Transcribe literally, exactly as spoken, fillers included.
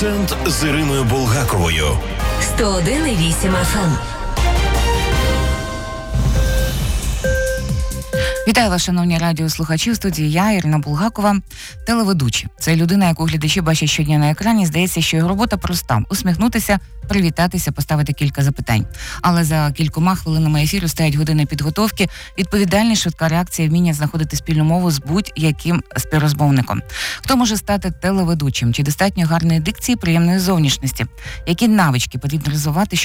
Акцент з Іриною Булгаковою. сто один і вісім еф ем. Вітаю вас, шановні радіослухачі. У студії я, Ірина Булгакова, телеведуча. Це людина, яку глядачі бачать щодня на екрані. Здається, що його робота проста – усміхнутися, привітатися, поставити кілька запитань. Але за кількома хвилинами ефіру стоять години підготовки, відповідальність, швидка реакція, вміння знаходити спільну мову з будь-яким співрозмовником. Хто може стати телеведучим? Чи достатньо гарної дикції, приємної зовнішності? Які навички потрібно розвивати,